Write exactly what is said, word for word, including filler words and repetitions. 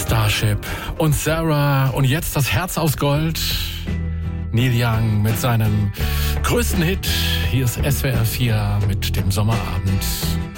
Starship und Sarah und jetzt das Herz aus Gold. Neil Young mit seinem größten Hit. Hier ist S W R vier mit dem Sommerabend.